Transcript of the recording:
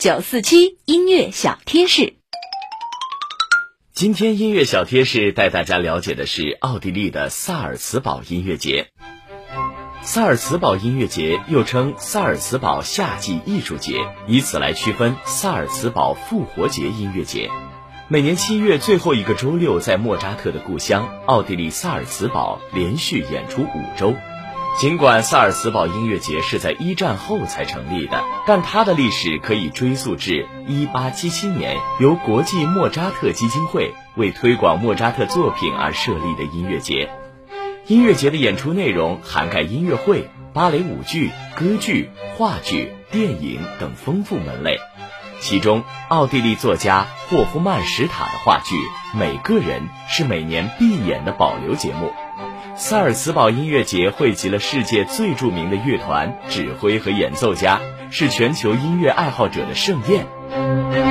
947音乐小贴士。 今天音乐小贴士带大家了解的是奥地利的萨尔茨堡音乐节。萨尔茨堡音乐节又称萨尔茨堡夏季艺术节，以此来区分萨尔茨堡复活节音乐节。每年7月最后一个周六，在莫扎特的故乡奥地利萨尔茨堡连续演出5周。尽管萨尔茨堡音乐节是在1战后才成立的，但它的历史可以追溯至1877年，由国际莫扎特基金会为推广莫扎特作品而设立的音乐节。音乐节的演出内容涵盖音乐会、芭蕾舞剧、歌剧、话剧、电影等丰富门类。其中，奥地利作家霍夫曼史塔的话剧《每个人》是每年必演的保留节目。萨尔茨堡音乐节汇集了世界最著名的乐团、指挥和演奏家，是全球音乐爱好者的盛宴。